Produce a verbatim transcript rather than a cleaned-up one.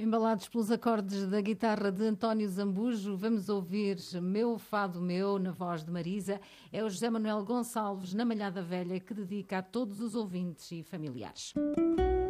Embalados pelos acordes da guitarra de António Zambujo, vamos ouvir Meu Fado Meu, na voz de Marisa. É o José Manuel Gonçalves, na Malhada Velha, que dedica a todos os ouvintes e familiares.